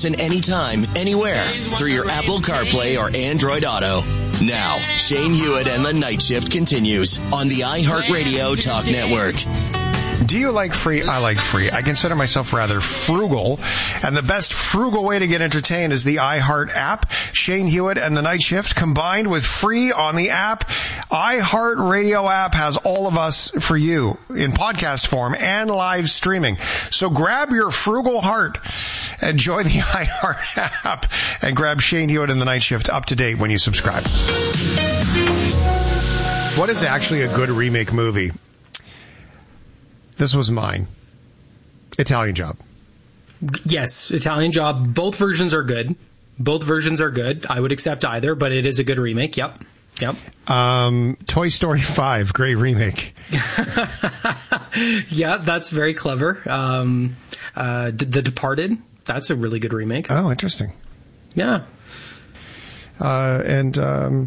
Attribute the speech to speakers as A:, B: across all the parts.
A: listen anytime, anywhere through your Apple CarPlay or Android Auto. Now, Shane Hewitt and the Night Shift continues on the iHeartRadio Talk Network.
B: Do you like free? I like free. I consider myself rather frugal, and the best frugal way to get entertained is the iHeart app. Shane Hewitt and the Night Shift combined with free on the app. iHeartRadio app has all of us for you in podcast form and live streaming. So grab your frugal heart and join the iHeart app and grab Shane Hewitt and the Night Shift up to date when you subscribe. What is actually a good remake movie? This was mine. Italian Job.
C: Yes, Italian Job. Both versions are good. I would accept either, but it is a good remake. Yep.
B: Toy Story 5, great remake.
C: Yeah, that's very clever. The Departed, that's a really good remake.
B: Oh, interesting.
C: Yeah.
B: And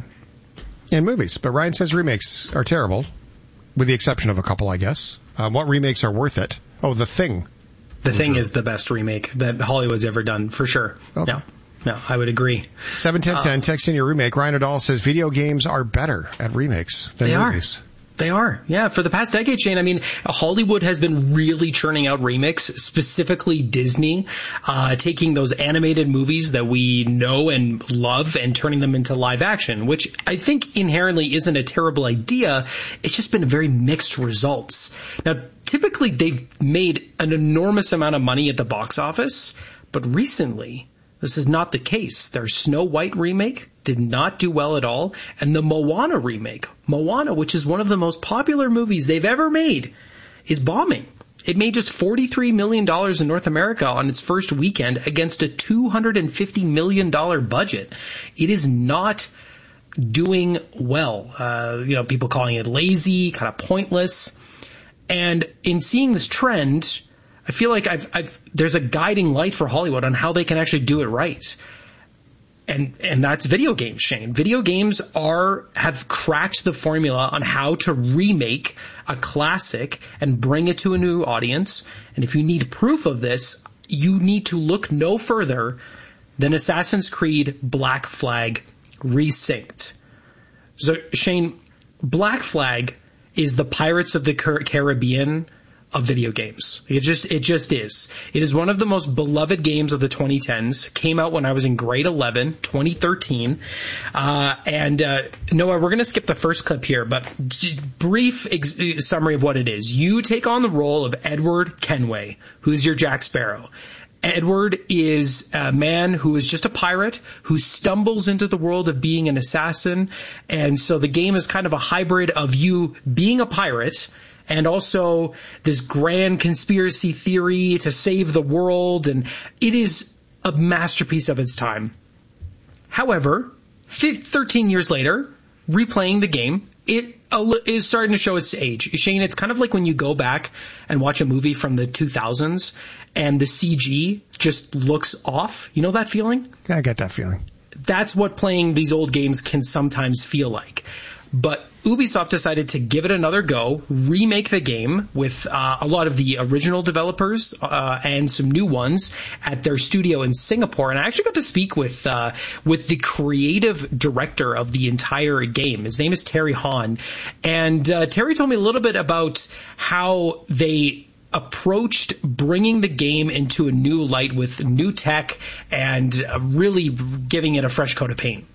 B: movies. But Ryan says remakes are terrible, with the exception of a couple, I guess. What remakes are worth it? Oh, The Thing.
C: The Thing is the best remake that Hollywood's ever done, for sure.
B: Okay.
C: No, I would agree.
B: 71010, text in your remake. Ryan O'Donnell says video games are better at remakes than movies.
C: They are. Yeah, for the past decade, Shane, I mean, Hollywood has been really churning out remakes, specifically Disney, taking those animated movies that we know and love and turning them into live action, which I think inherently isn't a terrible idea. It's just been very mixed results. Now, typically they've made an enormous amount of money at the box office, but recently this is not the case. Their Snow White remake did not do well at all. And the Moana remake, which is one of the most popular movies they've ever made, is bombing. It made just $43 million in North America on its first weekend against a $250 million budget. It is not doing well. People calling it lazy, kind of pointless. And in seeing this trend, I feel like there's a guiding light for Hollywood on how they can actually do it right. And that's video games, Shane. Video games have cracked the formula on how to remake a classic and bring it to a new audience. And if you need proof of this, you need to look no further than Assassin's Creed Black Flag Resynced. So, Shane, Black Flag is the Pirates of the Caribbean of video games. It just is. It is one of the most beloved games of the 2010s. Came out when I was in grade 11, 2013. Noah, we're going to skip the first clip here, but brief summary of what it is. You take on the role of Edward Kenway, who's your Jack Sparrow. Edward is a man who is just a pirate who stumbles into the world of being an assassin. And so the game is kind of a hybrid of you being a pirate and also this grand conspiracy theory to save the world. And it is a masterpiece of its time. However, 13 years later, replaying the game, it is starting to show its age. Shane, it's kind of like when you go back and watch a movie from the 2000s and the CG just looks off. You know that feeling?
B: Yeah, I get that feeling.
C: That's what playing these old games can sometimes feel like. But Ubisoft decided to give it another go, remake the game with a lot of the original developers and some new ones at their studio in Singapore. And I actually got to speak with the creative director of the entire game. His name is Terry Hahn. And Terry told me a little bit about how they approached bringing the game into a new light with new tech and really giving it a fresh coat of paint.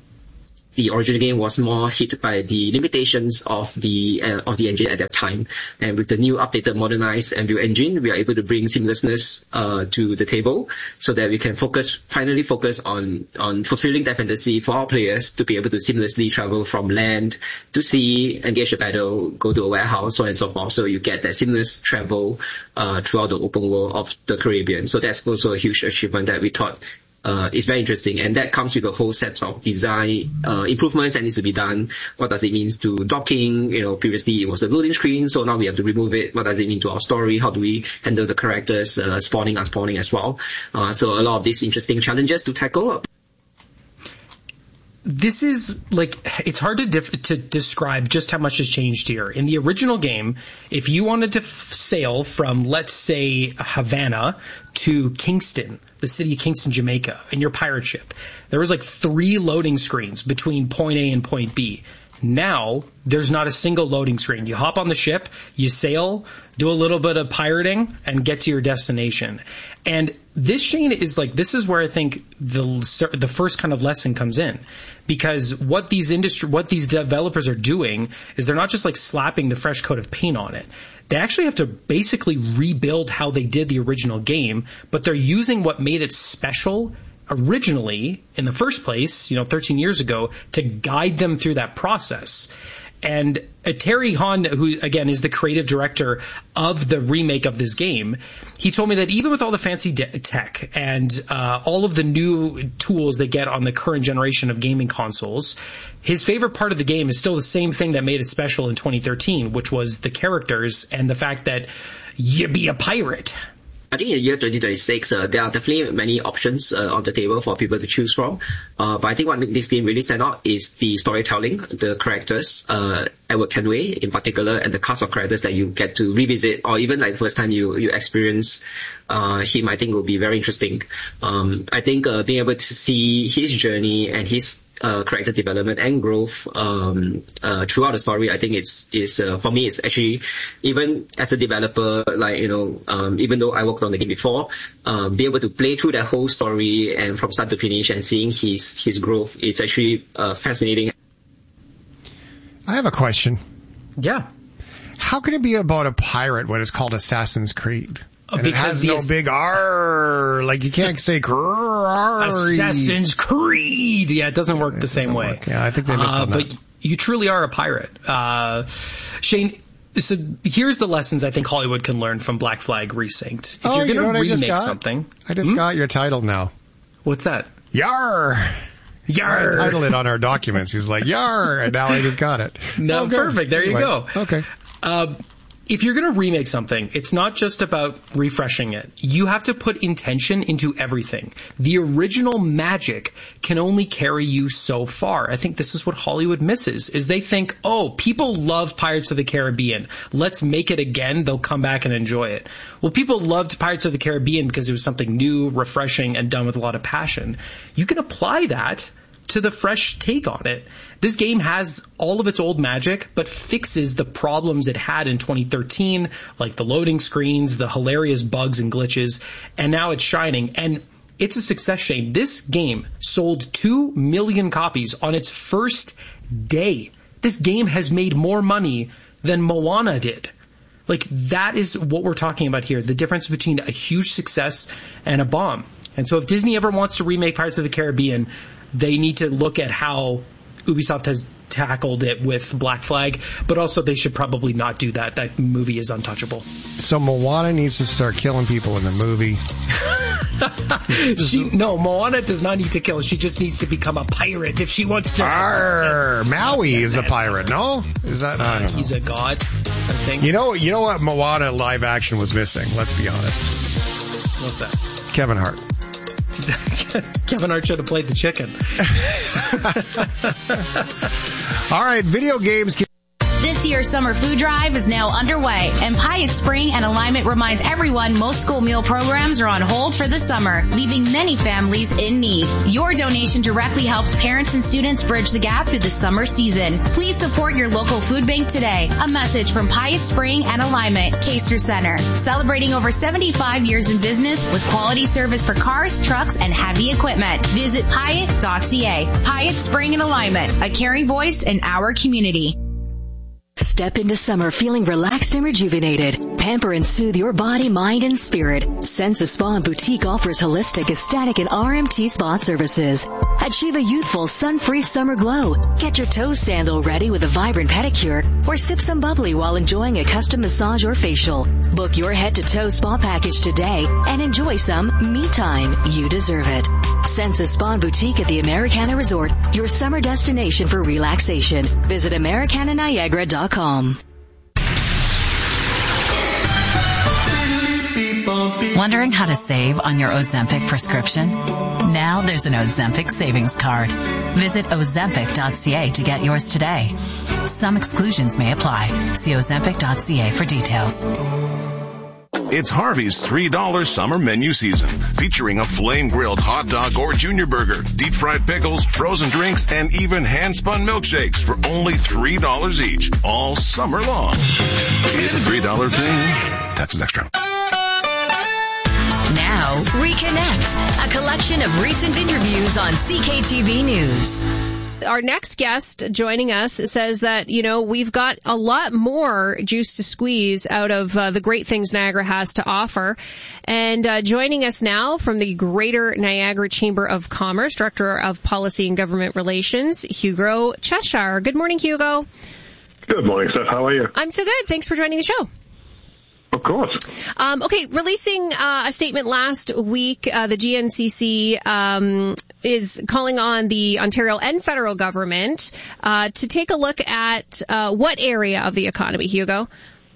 D: The original game was more hit by the limitations of the engine at that time. And with the new updated modernized Unreal Engine, we are able to bring seamlessness to the table so that we can finally focus on fulfilling that fantasy for our players to be able to seamlessly travel from land to sea, engage a battle, go to a warehouse, so on and so forth. So you get that seamless travel throughout the open world of the Caribbean. So that's also a huge achievement that we thought it's very interesting, and that comes with a whole set of design improvements that needs to be done. What does it mean to docking? Previously it was a loading screen, so now we have to remove it. What does it mean to our story? How do we handle the characters spawning, unspawning as well? So a lot of these interesting challenges to tackle.
C: this is like, it's hard to describe just how much has changed here. In the original game, if you wanted to sail from, let's say, Havana to Kingston, the city of Kingston, Jamaica, in your pirate ship, there was like 3 loading screens between point A and point B. Now, there's not a single loading screen. You hop on the ship, you sail, do a little bit of pirating, and get to your destination. And this, Shane, is like, this is where I think the first kind of lesson comes in. Because what these developers are doing is they're not just like slapping the fresh coat of paint on it. They actually have to basically rebuild how they did the original game, but they're using what made it special originally in the first place, 13 years ago, to guide them through that process. And Terry Hahn, who again is the creative director of the remake of this game, he told me that even with all the fancy tech and all of the new tools they get on the current generation of gaming consoles, his favorite part of the game is still the same thing that made it special in 2013, which was the characters and the fact that you be a pirate.
D: I think in the year 2026, there are definitely many options on the table for people to choose from. But I think what makes this game really stand out is the storytelling, the characters, Edward Kenway in particular, and the cast of characters that you get to revisit, or even like the first time you experience him, I think will be very interesting. I think being able to see his journey and his character development and growth throughout the story, I think is for me, it's actually, even as a developer, like, even though I worked on the game before, be able to play through that whole story and from start to finish and seeing his growth, it's actually fascinating.
B: I have a question.
C: Yeah.
B: How can it be about a pirate when it's called Assassin's Creed? And
C: because
B: it has no big R, like you can't say
C: Assassin's Creed. Yeah, it doesn't work the same way.
B: Yeah, I think they missed on that.
C: But you truly are a pirate. Shane, so here's the lessons I think Hollywood can learn from Black Flag Resynced. If you're going to remake something...
B: I just got your title now.
C: What's that?
B: Yar!
C: Yar!
B: I titled it on our documents. He's like, yar! And now I just got it.
C: No, perfect. There you go.
B: Okay.
C: If you're going to remake something, it's not just about refreshing it. You have to put intention into everything. The original magic can only carry you so far. I think this is what Hollywood misses, is they think, oh, people love Pirates of the Caribbean. Let's make it again. They'll come back and enjoy it. Well, people loved Pirates of the Caribbean because it was something new, refreshing, and done with a lot of passion. You can apply that to the fresh take on it. This game has all of its old magic, but fixes the problems it had in 2013, like the loading screens, the hilarious bugs and glitches, and now it's shining. And it's a success, Shane. This game sold 2 million copies on its first day. This game has made more money than Moana did. Like, that is what we're talking about here, the difference between a huge success and a bomb. And so if Disney ever wants to remake Pirates of the Caribbean, they need to look at how Ubisoft has tackled it with Black Flag, but also they should probably not do that. That movie is untouchable.
B: So Moana needs to start killing people in the movie.
C: No, Moana does not need to kill. She just needs to become a pirate if she wants to.
B: Maui is a pirate, no? Is that?
C: He's a god, I think.
B: You know what Moana live action was missing? Let's be honest.
C: What's that?
B: Kevin Hart.
C: Kevin Hart should have played the chicken.
B: All right, video games.
E: This year's summer food drive is now underway, and Pyatt Spring and Alignment reminds everyone most school meal programs are on hold for the summer, leaving many families in need. Your donation directly helps parents and students bridge the gap through the summer season. Please support your local food bank today. A message from Pyatt Spring and Alignment, Caster Center, celebrating over 75 years in business with quality service for cars, trucks, and heavy equipment. Visit Pyatt.ca. Pyatt Spring and Alignment, a caring voice in our community.
F: Step into summer feeling relaxed and rejuvenated. Pamper and soothe your body, mind, and spirit. Senza Spa and Boutique offers holistic, aesthetic, and RMT spa services. Achieve a youthful, sun-free summer glow. Get your toe sandal ready with a vibrant pedicure, or sip some bubbly while enjoying a custom massage or facial. Book your head-to-toe spa package today and enjoy some me time. You deserve it. Senza Spa and Boutique at the Americana Resort, your summer destination for relaxation. Visit AmericanaNiagara.com.
G: Wondering how to save on your Ozempic prescription? Now there's an Ozempic savings card. Visit Ozempic.ca to get yours today. Some exclusions may apply. See Ozempic.ca for details.
H: It's Harvey's $3 summer menu season, featuring a flame-grilled hot dog or junior burger, deep-fried pickles, frozen drinks, and even hand-spun milkshakes for only $3 each, all summer long. It's a $3 thing. Taxes extra.
F: Now, Reconnect, a collection of recent interviews on CKTV News.
I: Our next guest joining us says that, we've got a lot more juice to squeeze out of the great things Niagara has to offer. And joining us now from the Greater Niagara Chamber of Commerce, Director of Policy and Government Relations, Hugo Cheshire. Good morning, Hugo.
J: Good morning, Steph. How are you?
I: I'm so good. Thanks for joining the show.
J: Of course.
I: Okay, releasing a statement last week, the GNCC is calling on the Ontario and federal government to take a look at what area of the economy, Hugo?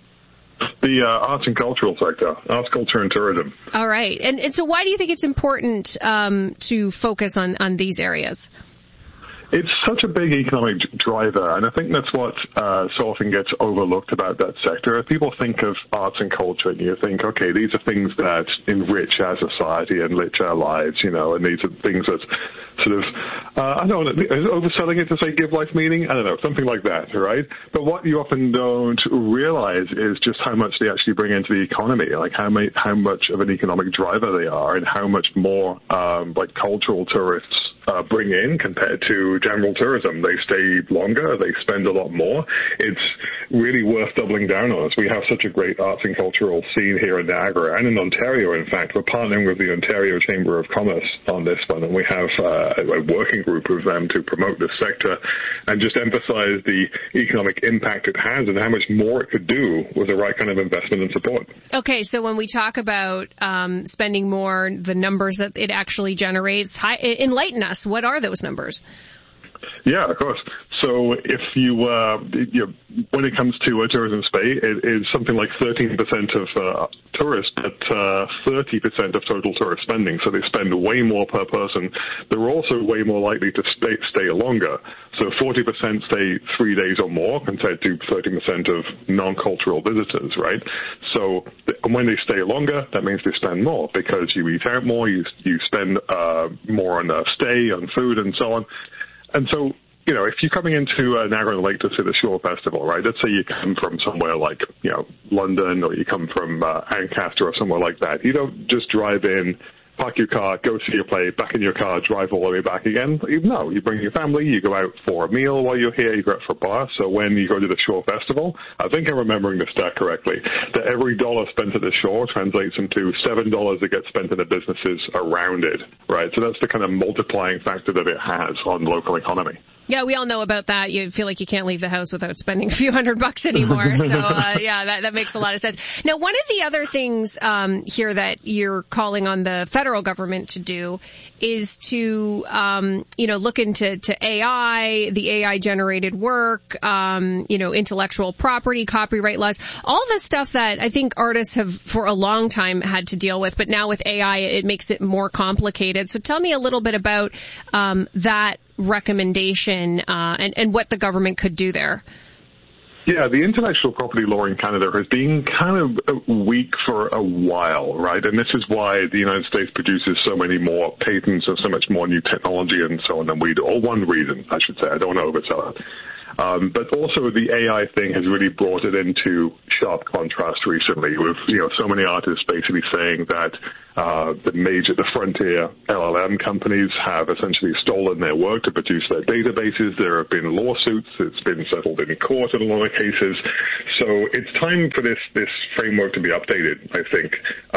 J: The arts and cultural sector, arts, culture, and tourism.
I: All right. And so why do you think it's important to focus on these areas?
J: It's such a big economic driver, and I think that's what so often gets overlooked about that sector. If people think of arts and culture, and you think, okay, these are things that enrich our society, enrich our lives, and these are things that sort of, I don't know, is overselling it to say give life meaning? I don't know, something like that, right? But what you often don't realize is just how much they actually bring into the economy, like how much of an economic driver they are, and how much more like cultural tourists bring in compared to general tourism. They stay longer, they spend a lot more. It's really worth doubling down on us. We have such a great arts and cultural scene here in Niagara and in Ontario, in fact. We're partnering with the Ontario Chamber of Commerce on this one, and we have a working group of them to promote this sector and just emphasize the economic impact it has and how much more it could do with the right kind of investment and support. Okay,
I: so when we talk about spending more, the numbers that it actually generates, enlighten us. What are those numbers?
J: Yeah, of course. So if you when it comes to tourism space, it is something like 13% of tourists, but 30% of total tourist spending. So they spend way more per person. They're also way more likely to stay longer. So 40% stay 3 days or more compared to 30% of non-cultural visitors, right? So when they stay longer, that means they spend more because you eat out more, you spend more on stay, on food, and so on. And so, if you're coming into Niagara-on-the-Lake to see the Shore Festival, right, let's say you come from somewhere like, London, or you come from Ancaster or somewhere like that. You don't just drive in, park your car, go see your play, back in your car, drive all the way back again. No, you bring your family, you go out for a meal while you're here, you go out for a bar. So when you go to the Shore Festival, I think I'm remembering the stat correctly, that every dollar spent at the shore translates into $7 that gets spent in the businesses around it, right? So that's the kind of multiplying factor that it has on the local economy.
I: Yeah, we all know about that. You feel like you can't leave the house without spending a few $100 anymore. So, that makes a lot of sense. Now, one of the other things here that you're calling on the federal government to do is to, look into AI, the AI-generated work, intellectual property, copyright laws, all the stuff that I think artists have for a long time had to deal with. But now with AI, it makes it more complicated. So tell me a little bit about that recommendation and what the government could do there.
J: Yeah, the intellectual property law in Canada has been kind of weak for a while, right? And this is why the United States produces so many more patents and so much more new technology and so on than we do. Or one reason, I should say. I don't want to oversell it. But also the AI thing has really brought it into sharp contrast recently with, so many artists basically saying that the frontier LLM companies have essentially stolen their work to produce their databases. There have been lawsuits. It's been settled in court in a lot of cases. So it's time for this framework to be updated, I think,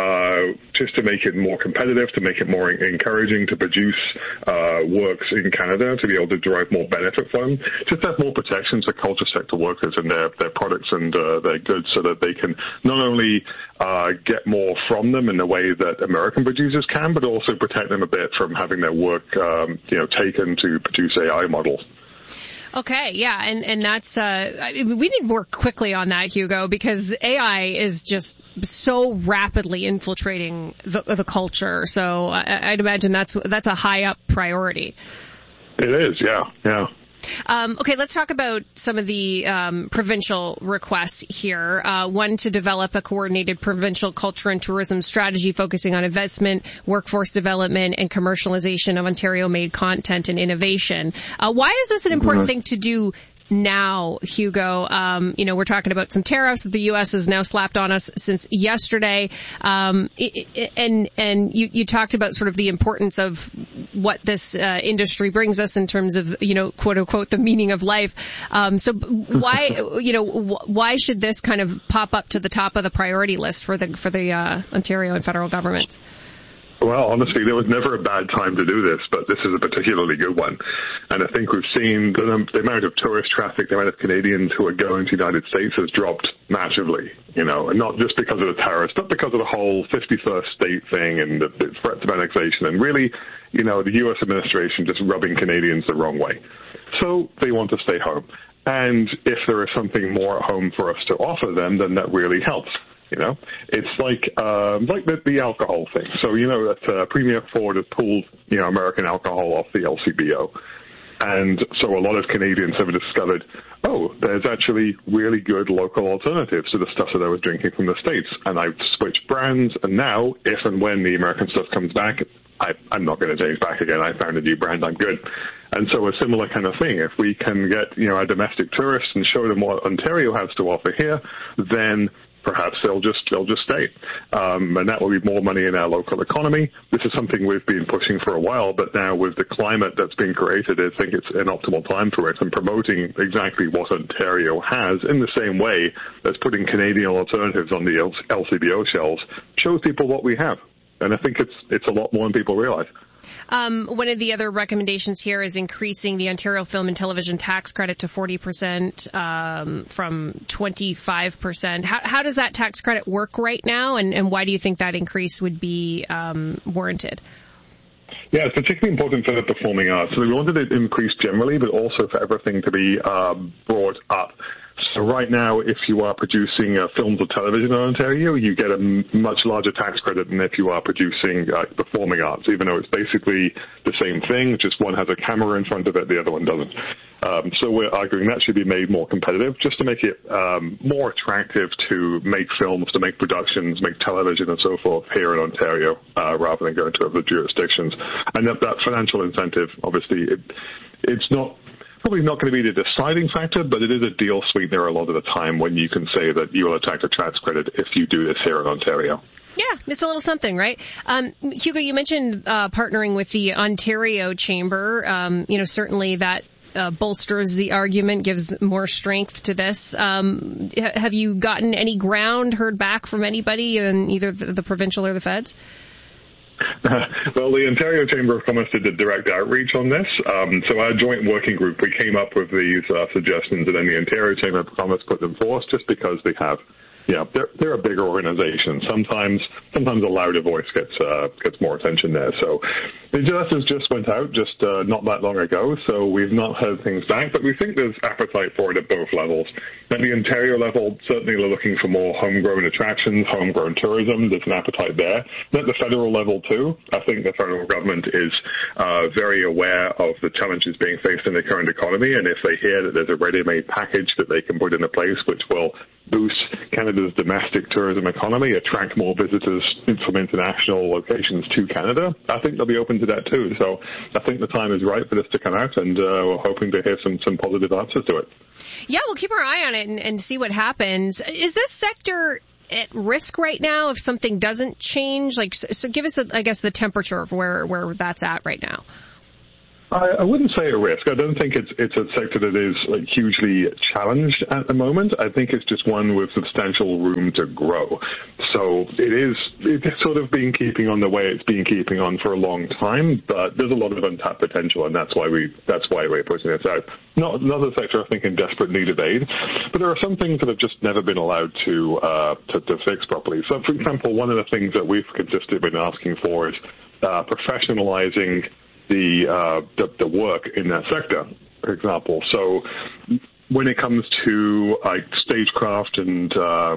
J: just to make it more competitive, to make it more encouraging to produce works in Canada, to be able to derive more benefit from, just have more protections for culture sector workers and their products and their goods so that they can not only get more from them in the way that American producers can, but also protect them a bit from having their work, taken to produce AI models.
I: Okay, yeah, and that's we need to work quickly on that, Hugo, because AI is just so rapidly infiltrating the culture. So I'd imagine that's a high up priority.
J: It is, yeah.
I: Okay, let's talk about some of the provincial requests here. One, to develop a coordinated provincial culture and tourism strategy focusing on investment, workforce development, and commercialization of Ontario-made content and innovation. Why is this an important thing to do now, Hugo? We're talking about some tariffs that the U.S. has now slapped on us since yesterday. And you talked about sort of the importance of what this industry brings us in terms of, quote unquote, the meaning of life. So why should this kind of pop up to the top of the priority list for the Ontario and federal governments?
J: Well, honestly, there was never a bad time to do this, but this is a particularly good one. And I think we've seen the amount of tourist traffic, the amount of Canadians who are going to the United States has dropped massively, and not just because of the tariffs, but because of the whole 51st state thing and the threats of annexation and really, the U.S. administration just rubbing Canadians the wrong way. So they want to stay home. And if there is something more at home for us to offer them, then that really helps. It's like the alcohol thing. So, that Premier Ford has pulled, American alcohol off the LCBO. And so a lot of Canadians have discovered, there's actually really good local alternatives to the stuff that I was drinking from the States. And I've switched brands. And now, if and when the American stuff comes back, I'm not going to change back again. I found a new brand. I'm good. And so a similar kind of thing. If we can get, our domestic tourists and show them what Ontario has to offer here, then perhaps they'll just stay. And that will be more money in our local economy. This is something we've been pushing for a while, but now with the climate that's been created, I think it's an optimal time for it, and promoting exactly what Ontario has in the same way as putting Canadian alternatives on the LCBO shelves shows people what we have. And I think it's a lot more than people realize.
I: One of the other recommendations here is increasing the Ontario Film and Television tax credit to 40% from 25%. How does that tax credit work right now, and why do you think that increase would be warranted?
J: Yeah, it's particularly important for the performing arts. So we wanted it increased generally, but also for everything to be brought up. So right now, if you are producing films or television in Ontario, you get a much larger tax credit than if you are producing performing arts, even though it's basically the same thing, just one has a camera in front of it, the other one doesn't. So we're arguing that should be made more competitive, just to make it more attractive to make films, to make productions, make television and so forth here in Ontario, rather than going to other jurisdictions. And that financial incentive, obviously, it's probably not going to be the deciding factor, but it is a deal sweetener a lot of the time when you can say that you will attract a tax credit if you do this here in Ontario.
I: Yeah, it's a little something, right? Hugo, you mentioned partnering with the Ontario Chamber. Certainly that bolsters the argument, gives more strength to this. Have you gotten any ground, heard back from anybody in either the provincial or the feds?
J: Well, the Ontario Chamber of Commerce did a direct outreach on this. So our joint working group, we came up with these suggestions, and then the Ontario Chamber of Commerce put them forth just because they have, they're a bigger organization. Sometimes a louder voice gets more attention there. So the letters just went out not that long ago, so we've not heard things back, but we think there's appetite for it at both levels. At the Ontario level, certainly they're looking for more homegrown attractions, homegrown tourism. There's an appetite there. At the federal level too, I think the federal government is very aware of the challenges being faced in the current economy, and if they hear that there's a ready-made package that they can put into place which will boost Canada's domestic tourism economy, attract more visitors from international locations to Canada, I think they'll be open to that too. So I think the time is right for this to come out, and we're hoping to hear some positive answers to it.
I: Yeah, we'll keep our eye on it and see what happens. Is this sector at risk right now if something doesn't change? So give us, the temperature of where that's at right now.
J: I wouldn't say a risk. I don't think it's a sector that is hugely challenged at the moment. I think it's just one with substantial room to grow. So it's sort of been keeping on the way it's been keeping on for a long time, but there's a lot of untapped potential, and that's why we're pushing this out. Not another sector, I think, in desperate need of aid, but there are some things that have just never been allowed to fix properly. So, for example, one of the things that we've consistently been asking for is professionalizing the work in that sector, for example. So when it comes to like stagecraft and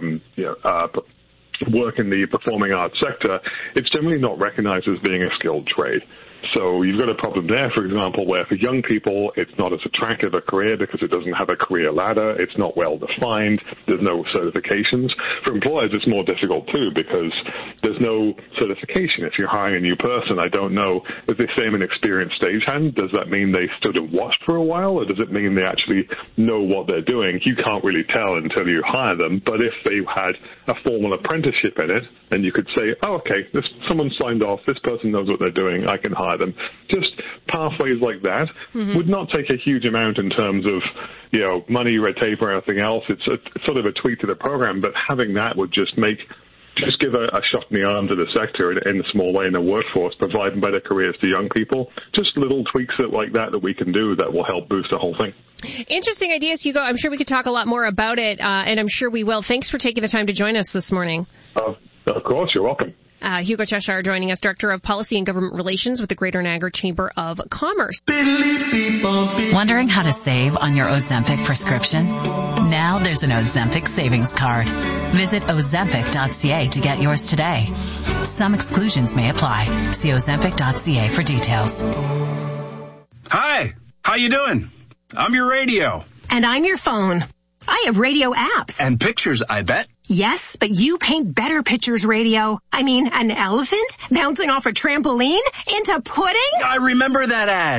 J: work in the performing arts sector, it's generally not recognized as being a skilled trade. So you've got a problem there, for example, where for young people, it's not as attractive a career because it doesn't have a career ladder. It's not well defined. There's no certifications. For employers, it's more difficult too because there's no certification. If you're hiring a new person, I don't know, if they say I'm an experienced stagehand, does that mean they stood and watched for a while, or does it mean they actually know what they're doing? You can't really tell until you hire them. But if they had a formal apprenticeship in it, then you could say, oh, okay, someone signed off, this person knows what they're doing, I can hire them. Just pathways like that would not take a huge amount in terms of, money, red tape, or anything else. It's sort of a tweak to the program, but having that would just give a shot in the arm to the sector in a small way in the workforce, providing better careers to young people. Just little tweaks like that we can do that will help boost the whole thing.
I: Interesting ideas, Hugo. I'm sure we could talk a lot more about it, and I'm sure we will. Thanks for taking the time to join us this morning.
J: Of course, you're welcome.
I: Hugo Cheshire joining us, Director of Policy and Government Relations with the Greater Niagara Chamber of Commerce.
G: Wondering how to save on your Ozempic prescription? Now there's an Ozempic savings card. Visit Ozempic.ca to get yours today. Some exclusions may apply. See Ozempic.ca for details.
K: Hi, how you doing? I'm your radio.
L: And I'm your phone. I have radio apps.
K: And pictures, I bet.
L: Yes, but you paint better pictures, radio. I mean, an elephant bouncing off a trampoline into pudding?
K: I remember that ad.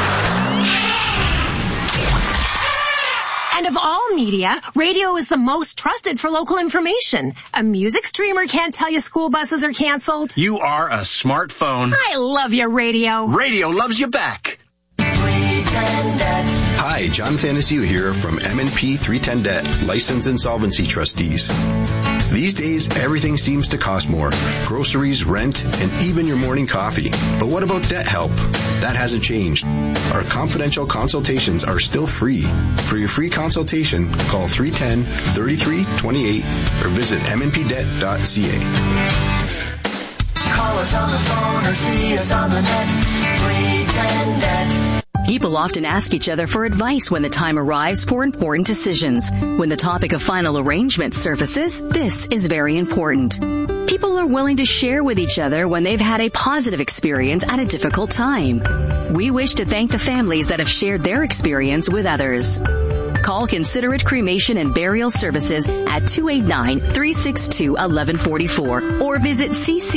L: And of all media, radio is the most trusted for local information. A music streamer can't tell you school buses are canceled.
K: You are a smartphone.
L: I love your radio.
K: Radio loves you back.
M: Hi, John Thanasiu here from M&P 310 Debt, Licensed Insolvency Trustees. These days, everything seems to cost more. Groceries, rent, and even your morning coffee. But what about debt help? That hasn't changed. Our confidential consultations are still free. For your free consultation, call 310-3328 or visit mnpdebt.ca.
N: Call us on the phone or see us on the net. 310 Debt.
F: People often ask each other for advice when the time arrives for important decisions. When the topic of final arrangement surfaces, this is very important. People are willing to share with each other when they've had a positive experience at a difficult time. We wish to thank the families that have shared their experience with others. Call Considerate Cremation and Burial Services at 289-362-1144 or visit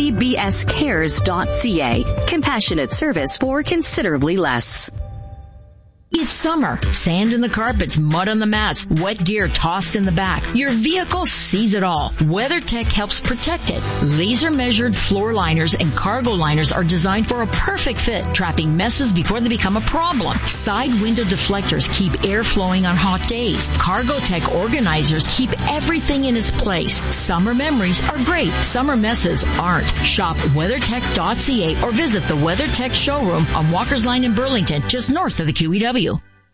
F: ccbscares.ca. Compassionate service for considerably less.
O: It's summer. Sand in the carpets, mud on the mats, wet gear tossed in the back. Your vehicle sees it all. WeatherTech helps protect it. Laser-measured floor liners and cargo liners are designed for a perfect fit, trapping messes before they become a problem. Side window deflectors keep air flowing on hot days. CargoTech organizers keep everything in its place. Summer memories are great. Summer messes aren't. Shop WeatherTech.ca or visit the WeatherTech showroom on Walker's Line in Burlington, just north of the QEW.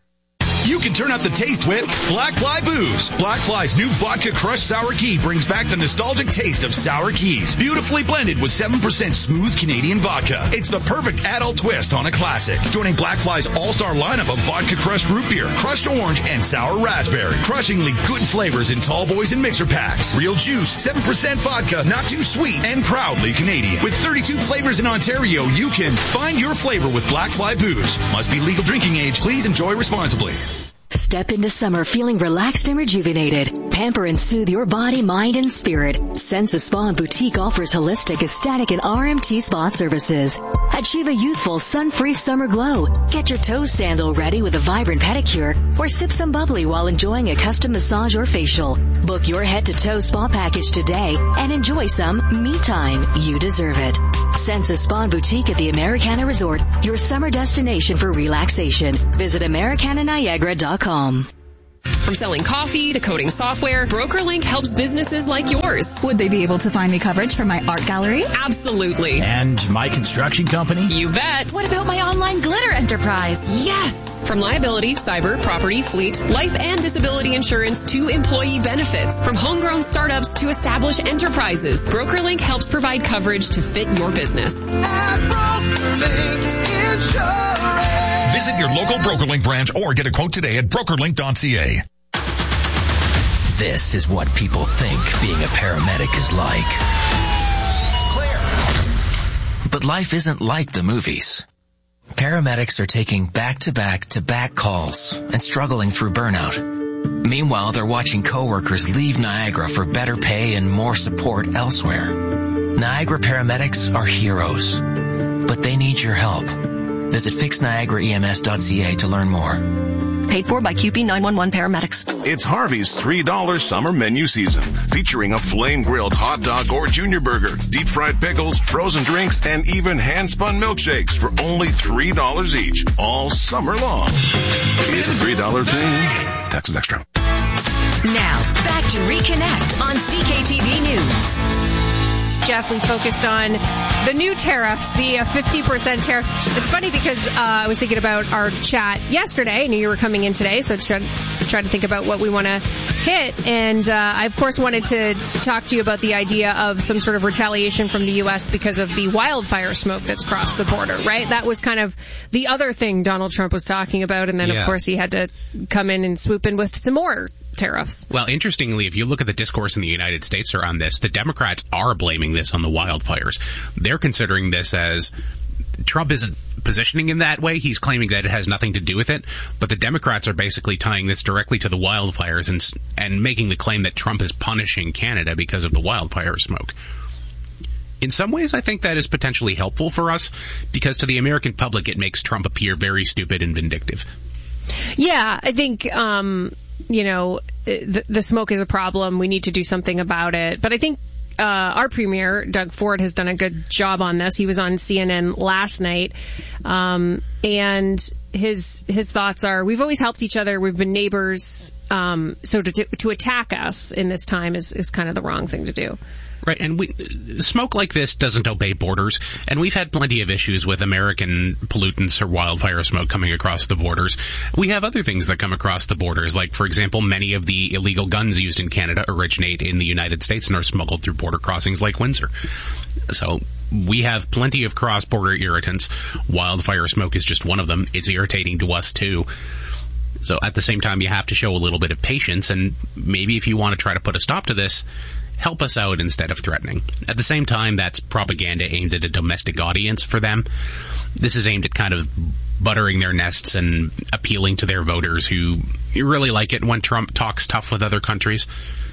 P: You can turn up the taste with Black Fly Booze. Black Fly's new vodka crushed sour key brings back the nostalgic taste of sour keys. Beautifully blended with 7% smooth Canadian vodka. It's the perfect adult twist on a classic. Joining Black Fly's all-star lineup of vodka crushed root beer, crushed orange, and sour raspberry. Crushingly good flavors in tall boys and mixer packs. Real juice, 7% vodka, not too sweet, and proudly Canadian. With 32 flavors in Ontario, you can find your flavor with Black Fly Booze. Must be legal drinking age. Please enjoy responsibly.
F: Step into summer feeling relaxed and rejuvenated. Pamper and soothe your body, mind, and spirit. Senza Spa and Boutique offers holistic, ecstatic, and RMT spa services. Achieve a youthful, sun-free summer glow. Get your toe sandal ready with a vibrant pedicure, or sip some bubbly while enjoying a custom massage or facial. Book your head-to-toe spa package today and enjoy some me time. You deserve it. Senza Spa and Boutique at the Americana Resort, your summer destination for relaxation. Visit AmericanaNiagara.com.
Q: From selling coffee to coding software, BrokerLink helps businesses like yours.
R: Would they be able to find me coverage for my art gallery?
Q: Absolutely.
S: And my construction company?
Q: You bet.
R: What about my online glitter enterprise?
Q: Yes. From liability, cyber, property, fleet, life and disability insurance to employee benefits. From homegrown startups to established enterprises, BrokerLink helps provide coverage to fit your business.
N: At BrokerLink Insurance.
P: Visit your local BrokerLink branch or get a quote today at brokerlink.ca.
T: This is what people think being a paramedic is like. Clear. But life isn't like the movies. Paramedics are taking back-to-back-to-back calls and struggling through burnout. Meanwhile, they're watching coworkers leave Niagara for better pay and more support elsewhere. Niagara paramedics are heroes, but they need your help. Visit fixniagaraems.ca to learn more.
U: Paid for by QP 911 paramedics.
H: It's Harvey's $3 summer menu season, featuring a flame-grilled hot dog or junior burger, deep-fried pickles, frozen drinks, and even hand-spun milkshakes for only $3 each, all summer long. It's a $3 thing. Taxes extra.
F: Now, back to Reconnect on CKTV News.
I: Jeff, we focused on the new tariffs, the 50% tariffs. It's funny because I was thinking about our chat yesterday. I knew you were coming in today, so try to think about what we want to hit. And I, of course, wanted to talk to you about the idea of some sort of retaliation from the U.S. because of the wildfire smoke that's crossed the border, right? That was kind of the other thing Donald Trump was talking about. And then, of course, he had to come in and swoop in with some more tariffs.
V: Well, interestingly, if you look at the discourse in the United States around this, the Democrats are blaming this on the wildfires. They're considering this as Trump isn't positioning in that way. He's claiming that it has nothing to do with it. But the Democrats are basically tying this directly to the wildfires and making the claim that Trump is punishing Canada because of the wildfire smoke. In some ways, I think that is potentially helpful for us because to the American public, it makes Trump appear very stupid and vindictive.
I: Yeah, I think the smoke is a problem. We need to do something about it. But I think our premier, Doug Ford, has done a good job on this. He was on CNN last night, and his thoughts are, we've always helped each other. We've been neighbors. So to attack us in this time is kind of the wrong thing to do.
V: Right, and smoke like this doesn't obey borders, and we've had plenty of issues with American pollutants or wildfire smoke coming across the borders. We have other things that come across the borders, like, for example, many of the illegal guns used in Canada originate in the United States and are smuggled through border crossings like Windsor. So we have plenty of cross-border irritants. Wildfire smoke is just one of them. It's irritating to us, too. So at the same time, you have to show a little bit of patience, and maybe if you want to try to put a stop to this, help us out instead of threatening. At the same time, that's propaganda aimed at a domestic audience for them. This is aimed at kind of buttering their nests and appealing to their voters who really like it when Trump talks tough with other countries.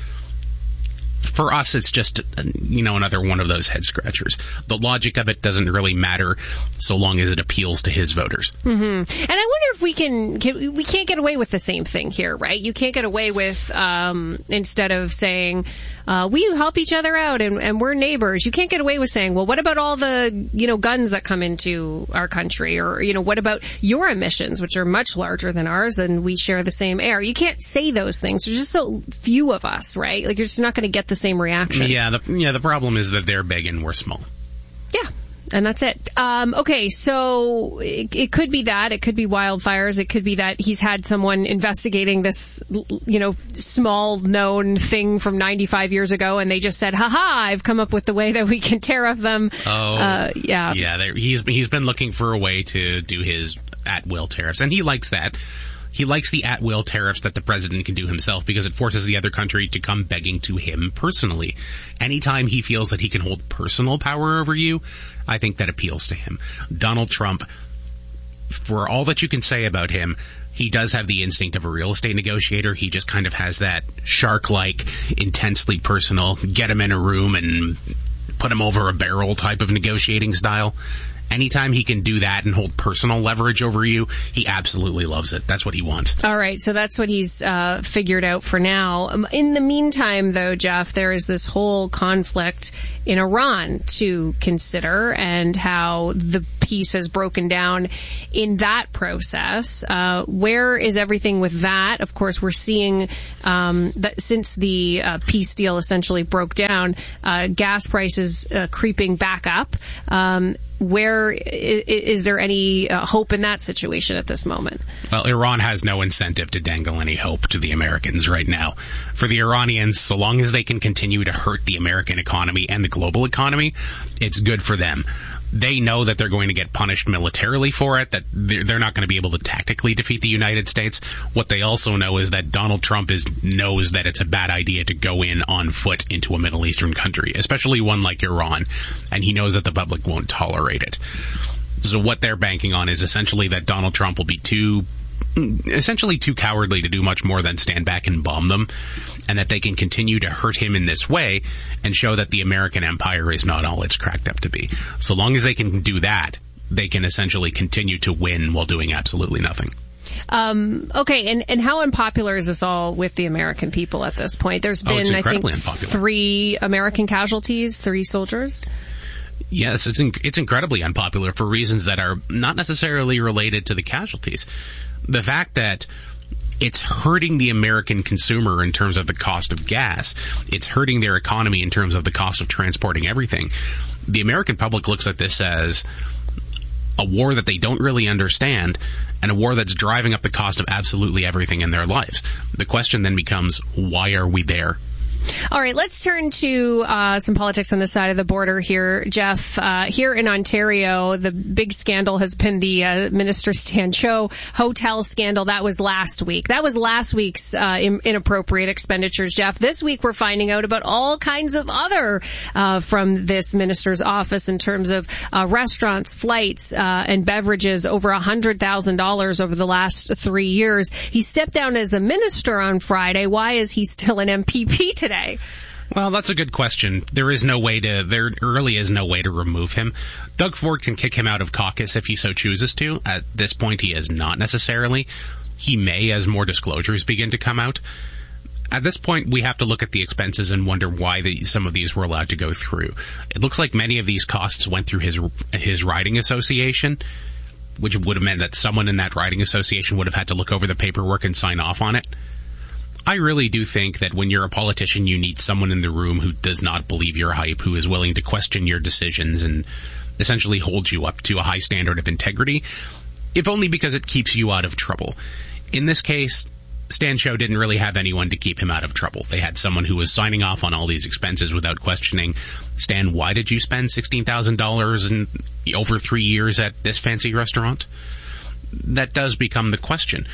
V: For us, it's just, another one of those head scratchers. The logic of it doesn't really matter so long as it appeals to his voters.
I: Mm-hmm. And I wonder if we can't get away with the same thing here, right? You can't get away with, instead of saying, we help each other out and we're neighbors, you can't get away with saying, well, what about all the, guns that come into our country? Or, what about your emissions, which are much larger than ours and we share the same air? You can't say those things. There's just so few of us, right? Like, you're just not going to get the same reaction.
V: Yeah, the problem is that they're big and we're small.
I: Yeah. And that's it. Okay, so it could be that. It could be wildfires. It could be that he's had someone investigating this, small known thing from 95 years ago, and they just said, "Ha-ha, I've come up with the way that we can tariff them."
V: Oh, yeah. Yeah, he's been looking for a way to do his at-will tariffs, and he likes that. He likes the at-will tariffs that the president can do himself because it forces the other country to come begging to him personally. Anytime he feels that he can hold personal power over you, I think that appeals to him. Donald Trump, for all that you can say about him, he does have the instinct of a real estate negotiator. He just kind of has that shark-like, intensely personal, get him in a room and put him over a barrel type of negotiating style. Anytime he can do that and hold personal leverage over you, he absolutely loves it. That's what he wants.
I: All right, so that's what he's figured out for now. In the meantime, though, Jeff, there is this whole conflict in Iran to consider and how the peace has broken down in that process. Where is everything with that? Of course, we're seeing that since the peace deal essentially broke down, gas prices creeping back up. Where is there any hope in that situation at this moment?
V: Well, Iran has no incentive to dangle any hope to the Americans right now. For the Iranians, so long as they can continue to hurt the American economy and the global economy, it's good for them. They know that they're going to get punished militarily for it, that they're not going to be able to tactically defeat the United States. What they also know is that Donald Trump knows that it's a bad idea to go in on foot into a Middle Eastern country, especially one like Iran, and he knows that the public won't tolerate it. So what they're banking on is essentially that Donald Trump will be too cowardly to do much more than stand back and bomb them, and that they can continue to hurt him in this way and show that the American empire is not all it's cracked up to be. So long as they can do that, they can essentially continue to win while doing absolutely nothing.
I: Okay, and how unpopular is this all with the American people at this point? There's been, I think, unpopular. 3 American casualties, 3 soldiers.
V: Yes, it's incredibly unpopular for reasons that are not necessarily related to the casualties. The fact that it's hurting the American consumer in terms of the cost of gas. It's hurting their economy in terms of the cost of transporting everything. The American public looks at this as a war that they don't really understand, and a war that's driving up the cost of absolutely everything in their lives. The question then becomes, why are we there?
I: All right, let's turn to some politics on the side of the border here, Jeff. Here in Ontario, the big scandal has been the Minister Stan Cho hotel scandal. That was last week. That was last week's inappropriate expenditures, Jeff. This week we're finding out about all kinds of other from this minister's office in terms of restaurants, flights, and beverages, over $100,000 over the last 3 years. He stepped down as a minister on Friday. Why is he still an MPP today?
V: Well, that's a good question. There really is no way to remove him. Doug Ford can kick him out of caucus if he so chooses to. At this point, he is not necessarily. He may as more disclosures begin to come out. At this point, we have to look at the expenses and wonder why some of these were allowed to go through. It looks like many of these costs went through his riding association, which would have meant that someone in that riding association would have had to look over the paperwork and sign off on it. I really do think that when you're a politician, you need someone in the room who does not believe your hype, who is willing to question your decisions and essentially hold you up to a high standard of integrity, if only because it keeps you out of trouble. In this case, Stan Cho didn't really have anyone to keep him out of trouble. They had someone who was signing off on all these expenses without questioning, Stan, why did you spend $16,000 in over 3 years at this fancy restaurant? That does become the question.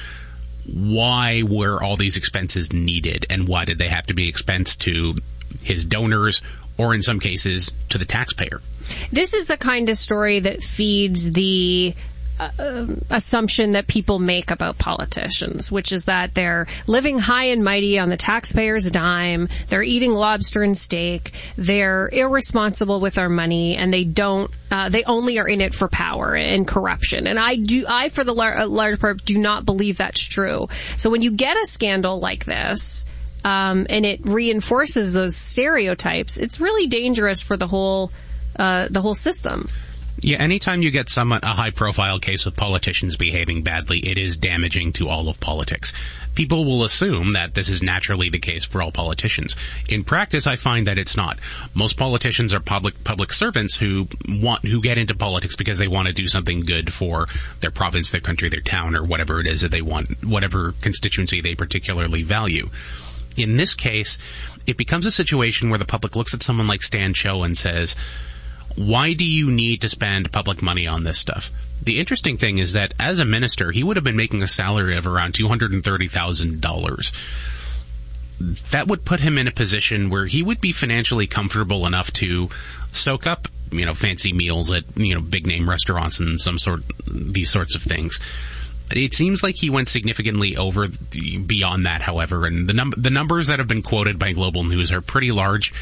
V: Why were all these expenses needed, and why did they have to be expensed to his donors, or in some cases, to the taxpayer?
I: This is the kind of story that feeds the assumption that people make about politicians, which is that they're living high and mighty on the taxpayer's dime, they're eating lobster and steak, they're irresponsible with our money, and they only are in it for power and corruption. And I for the large part, do not believe that's true. So when you get a scandal like this, and it reinforces those stereotypes, it's really dangerous for the whole system.
V: Yeah, anytime you get a high-profile case of politicians behaving badly, it is damaging to all of politics. People will assume that this is naturally the case for all politicians. In practice, I find that it's not. Most politicians are public servants who get into politics because they want to do something good for their province, their country, their town, or whatever it is that they want, whatever constituency they particularly value. In this case, it becomes a situation where the public looks at someone like Stan Cho and says, why do you need to spend public money on this stuff? The interesting thing is that as a minister, he would have been making a salary of around $230,000. That would put him in a position where he would be financially comfortable enough to soak up, fancy meals at, big name restaurants and these sorts of things. It seems like he went significantly beyond that, however, and the numbers that have been quoted by Global News are pretty large.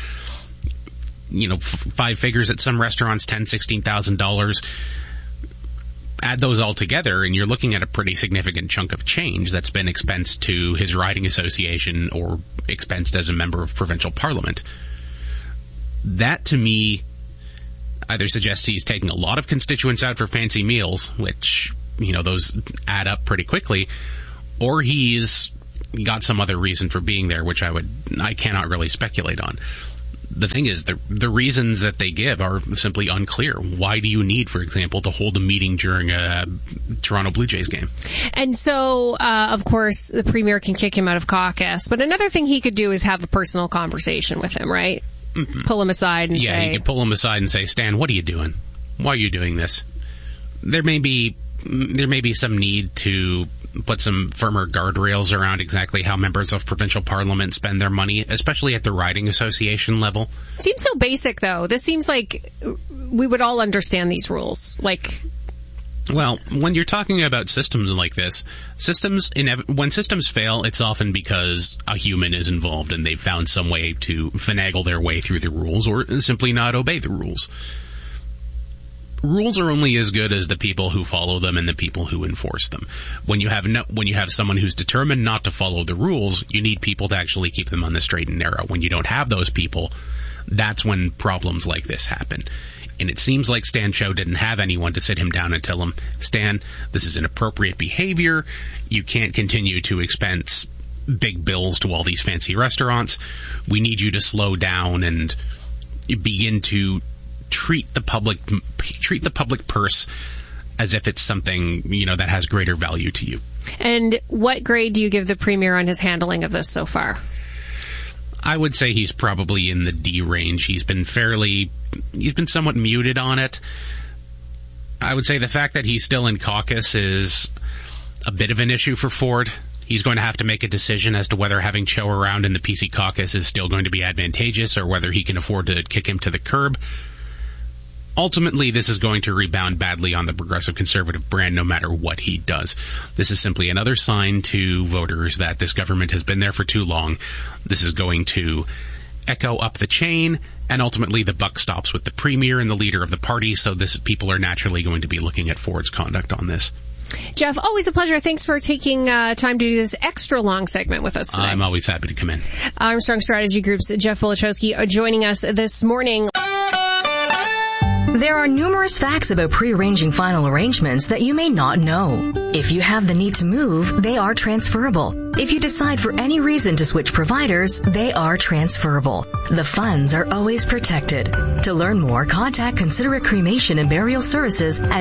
V: 5 figures at some restaurants, $10,000, $16,000. Add those all together, and you're looking at a pretty significant chunk of change that's been expensed to his riding association or expensed as a member of provincial parliament. That, to me, either suggests he's taking a lot of constituents out for fancy meals, which, those add up pretty quickly, or he's got some other reason for being there, which I cannot really speculate on. The thing is, the reasons that they give are simply unclear. Why do you need, for example, to hold a meeting during a Toronto Blue Jays game?
I: And so, of course, the Premier can kick him out of caucus. But another thing he could do is have a personal conversation with him, right? Mm-hmm. Pull him aside and say...
V: Yeah, he could pull him aside and say, Stan, what are you doing? why are you doing this? There may be some need to put some firmer guardrails around exactly how members of provincial parliament spend their money, especially at the riding association level.
I: Seems so basic, though. This seems like we would all understand these rules.
V: Well, when you're talking about systems like this, when systems fail, it's often because a human is involved and they've found some way to finagle their way through the rules or simply not obey the rules. Rules are only as good as the people who follow them and the people who enforce them. When you have someone who's determined not to follow the rules, you need people to actually keep them on the straight and narrow. When you don't have those people, that's when problems like this happen. And it seems like Stan Cho didn't have anyone to sit him down and tell him, Stan, this is inappropriate behavior. You can't continue to expense big bills to all these fancy restaurants. We need you to slow down and begin to treat the public purse as if it's something, that has greater value to you.
I: And what grade do you give the Premier on his handling of this so far?
V: I would say he's probably in the D range. He's been somewhat muted on it. I would say the fact that he's still in caucus is a bit of an issue for Ford. He's going to have to make a decision as to whether having Cho around in the PC caucus is still going to be advantageous or whether he can afford to kick him to the curb. Ultimately, this is going to rebound badly on the Progressive Conservative brand no matter what he does. This is simply another sign to voters that this government has been there for too long. This is going to echo up the chain, and ultimately the buck stops with the Premier and the leader of the party, so people are naturally going to be looking at Ford's conduct on this.
I: Jeff, always a pleasure. Thanks for taking time to do this extra long segment with us today.
V: I'm always happy to come in.
I: Armstrong Strategy Group's Jeff Wolichowski joining us this morning.
F: There are numerous facts about pre-arranging final arrangements that you may not know. If you have the need to move, they are transferable. If you decide for any reason to switch providers, they are transferable. The funds are always protected. To learn more, contact Considerate Cremation and Burial Services at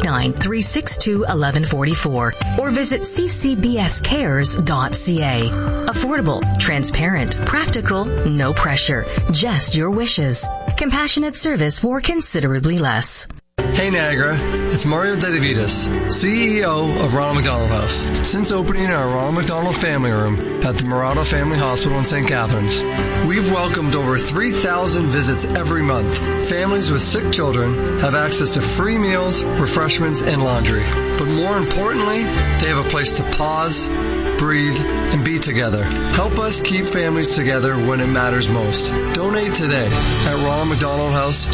F: 289-362-1144 or visit ccbscares.ca. Affordable, transparent, practical, no pressure, just your wishes. Compassionate service for considerably less.
A: Hey Niagara, it's Mario Dedivitas, CEO of Ronald McDonald House. Since opening our Ronald McDonald Family Room at the Murata Family Hospital in St. Catharines, we've welcomed over 3,000 visits every month. Families with sick children have access to free meals, refreshments, and laundry. But more importantly, they have a place to pause, breathe, and be together. Help us keep families together when it matters most. Donate today at Ronald McDonald House,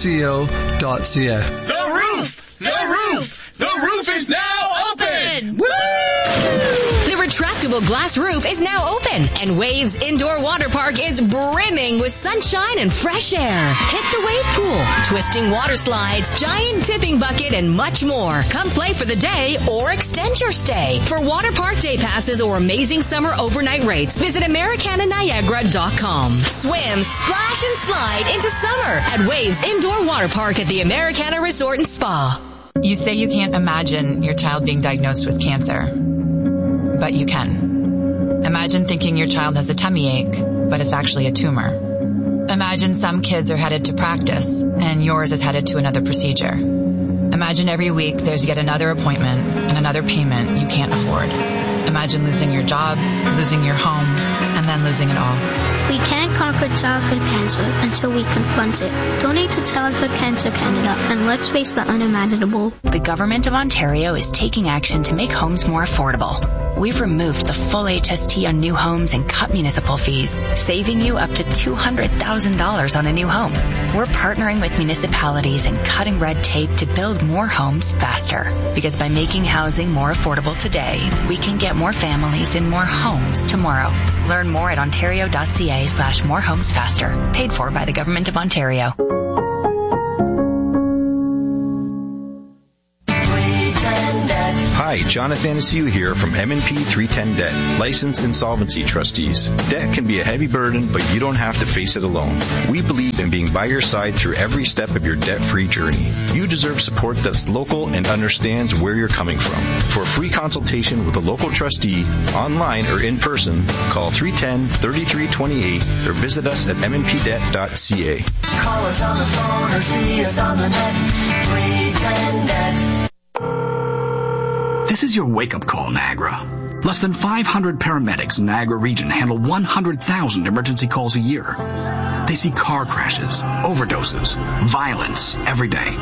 A: SCO.ca.
N: The roof! The roof! The roof is now open!
E: Woo! The retractable glass roof is now open, and Waves Indoor Water Park is brimming with sunshine and fresh air. Hit the wave pool, twisting water slides, giant tipping bucket, and much more. Come play for the day or extend your stay. For water park day passes or amazing summer overnight rates, visit AmericanaNiagara.com. Swim, splash, and slide into summer at Waves Indoor Water Park at the Americana Resort and Spa.
D: You say you can't imagine your child being diagnosed with cancer, but you can. Imagine thinking your child has a tummy ache, but it's actually a tumor. Imagine some kids are headed to practice, and yours is headed to another procedure. Imagine every week there's yet another appointment and another payment you can't afford. Imagine losing your job, losing your home, and then losing it all.
W: We can't conquer childhood cancer until we confront it. Donate to Childhood Cancer Canada, and let's face the unimaginable.
X: The Government of Ontario is taking action to make homes more affordable. We've removed the full HST on new homes and cut municipal fees, saving you up to $200,000 on a new home. We're partnering with municipalities and cutting red tape to build more homes faster. Because by making housing more affordable today, we can get more families in more homes tomorrow. Learn more at ontario.ca/morehomesfaster. Paid for by the Government of Ontario.
M: Hi, Jonathan Asiu here from M&P 310 Debt, licensed insolvency trustees. Debt can be a heavy burden, but you don't have to face it alone. We believe in being by your side through every step of your debt-free journey. You deserve support that's local and understands where you're coming from. For a free consultation with a local trustee, online or in person, call 310-3328 or visit us at mnpdebt.ca.
N: Call us on the phone or see us on the net. 310 Debt.
B: This is your wake-up call, Niagara. Less than 500 paramedics in Niagara region handle 100,000 emergency calls a year. They see car crashes, overdoses, violence every day.